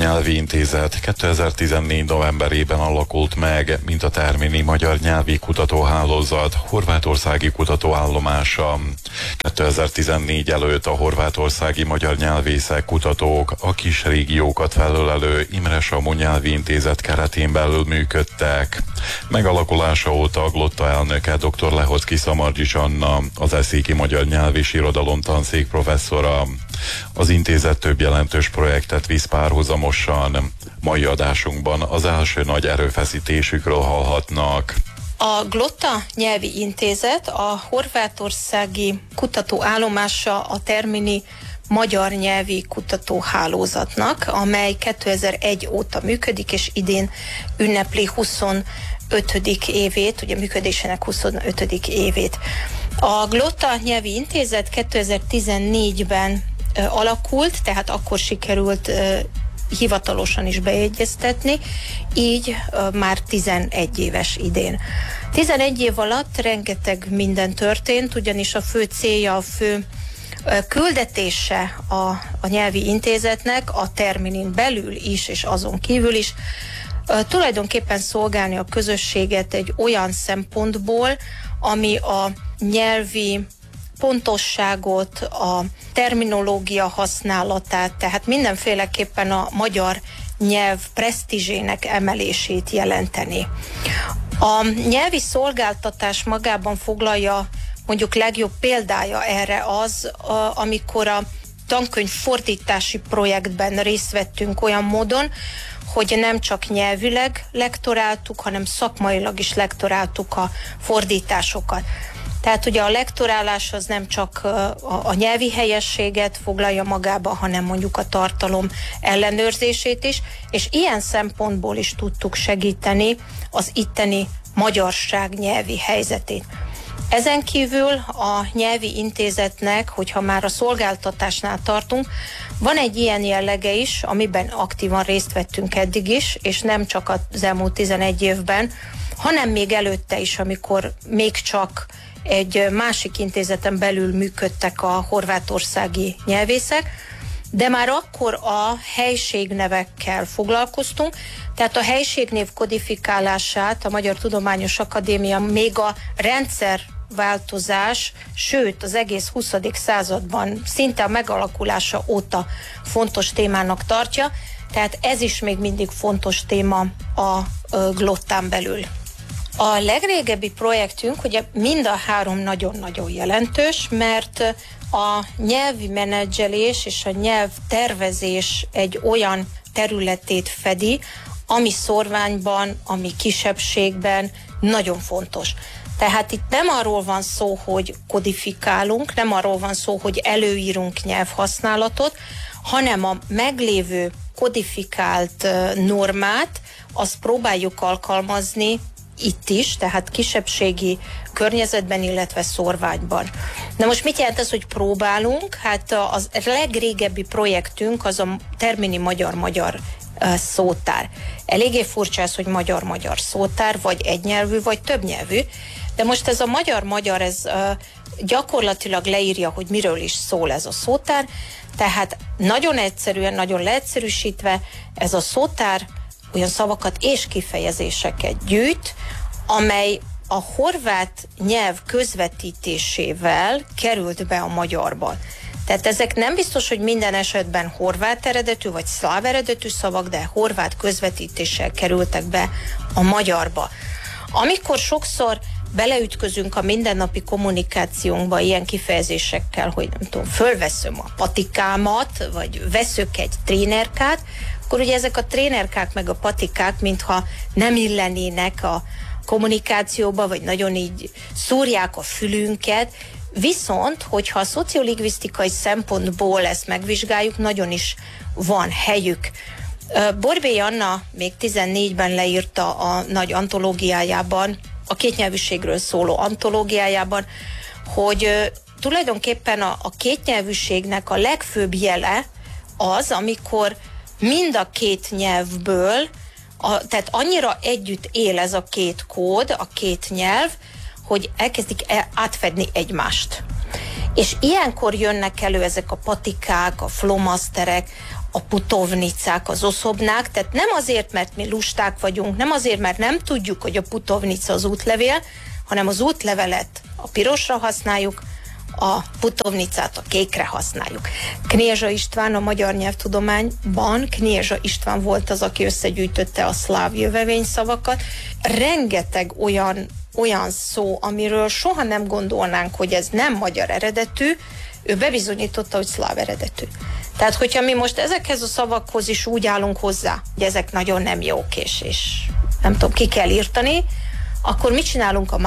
Nyelvi Intézet 2014. novemberében alakult meg, mint a Termini Magyar Nyelvi Kutatóhálózat horvátországi kutatóállomása. 2014 előtt a horvátországi magyar nyelvészek, kutatók a kis régiókat felölelő Imre Samu Nyelvi Intézet keretén belül működtek. Megalakulása óta a Glotta elnöke dr. Lehocki Szamardzsics Anna, az Eszéki Magyar Nyelv és Irodalom Tanszék professzora. Az intézet több jelentős projektet visz párhuzamosan. Mai adásunkban az első nagy erőfeszítésükről hallhatnak. A Glotta Nyelvi Intézet a horvátországi kutatóállomása a Termini Magyar Nyelvi Kutatóhálózatnak, amely 2001 óta működik, és idén ünnepli 25. évét, ugye működésének 25. évét. A Glotta Nyelvi Intézet 2014-ben alakult, tehát akkor sikerült hivatalosan is bejegyeztetni, így már 11 éves idén. 11 év alatt rengeteg minden történt, ugyanis a fő célja, a fő küldetése a nyelvi intézetnek a Terminin belül is, és azon kívül is tulajdonképpen szolgálni a közösséget egy olyan szempontból, ami a nyelvi pontosságot, a terminológia használatát, tehát mindenféleképpen a magyar nyelv presztízsének emelését jelenteni. A nyelvi szolgáltatás magában foglalja, mondjuk legjobb példája erre az, amikor a tankönyv fordítási projektben részt vettünk olyan módon, hogy nem csak nyelvileg lektoráltuk, hanem szakmailag is lektoráltuk a fordításokat. Tehát ugye a lektorálás az nem csak a nyelvi helyességet foglalja magába, hanem mondjuk a tartalom ellenőrzését is, és ilyen szempontból is tudtuk segíteni az itteni magyarság nyelvi helyzetét. Ezen kívül a nyelvi intézetnek, hogyha már a szolgáltatásnál tartunk, van egy ilyen jellege is, amiben aktívan részt vettünk eddig is, és nem csak az elmúlt 11 évben, hanem még előtte is, amikor még csak egy másik intézeten belül működtek a horvátországi nyelvészek, de már akkor a helységnevekkel foglalkoztunk, tehát a helységnév kodifikálását a Magyar Tudományos Akadémia még a rendszerváltozás, sőt az egész 20. században szinte a megalakulása óta fontos témának tartja, tehát ez is még mindig fontos téma a Glottán belül. A legrégebbi projektünk, ugye mind a három nagyon-nagyon jelentős, mert a nyelvi menedzselés és a nyelvtervezés egy olyan területét fedi, ami szórványban, ami kisebbségben nagyon fontos. Tehát itt nem arról van szó, hogy kodifikálunk, nem arról van szó, hogy előírunk nyelvhasználatot, hanem a meglévő kodifikált normát, azt próbáljuk alkalmazni itt is, tehát kisebbségi környezetben, illetve szórványban. Na most mit jelent ez, hogy próbálunk? Hát az legrégebbi projektünk az a Termini magyar-magyar szótár. Eléggé furcsa ez, hogy magyar-magyar szótár, vagy egynyelvű, vagy többnyelvű, de most ez a magyar-magyar, ez gyakorlatilag leírja, hogy miről is szól ez a szótár, tehát nagyon egyszerűen, nagyon leegyszerűsítve ez a szótár olyan szavakat és kifejezéseket gyűjt, amely a horvát nyelv közvetítésével került be a magyarba. Tehát ezek nem biztos, hogy minden esetben horvát eredetű vagy szláv eredetű szavak, de horvát közvetítéssel kerültek be a magyarba. Amikor sokszor beleütközünk a mindennapi kommunikációnkba ilyen kifejezésekkel, hogy nem tudom, fölveszem a patikámat, vagy veszök egy trénerkát, akkor ugye ezek a trénerkák meg a patikák, mintha nem illenének a kommunikációba, vagy nagyon így szúrják a fülünket, viszont, hogyha a szociolingvisztikai szempontból ezt megvizsgáljuk, nagyon is van helyük. Borbély Anna még 14-ben leírta a nagy antológiájában, a kétnyelvűségről szóló antológiájában, hogy tulajdonképpen a kétnyelvűségnek a legfőbb jele az, amikor mind a két nyelvből, tehát annyira együtt él ez a két kód, a két nyelv, hogy elkezdik átfedni egymást. És ilyenkor jönnek elő ezek a patikák, a flomaszterek, a putovnicák, az oszobnák, tehát nem azért, mert mi lusták vagyunk, nem azért, mert nem tudjuk, hogy a putovnica az útlevél, hanem az útlevelet a pirosra használjuk, a putovnicát a kékre használjuk. Kniezsa István a magyar nyelvtudományban, Kniezsa István volt az, aki összegyűjtötte a szláv jövevényszavakat. Rengeteg olyan szó, amiről soha nem gondolnánk, hogy ez nem magyar eredetű, ő bebizonyította, hogy szláv eredetű. Tehát, hogyha mi most ezekhez a szavakhoz is úgy állunk hozzá, hogy ezek nagyon nem jók, és nem tudom, ki kell írtani, akkor mit csinálunk a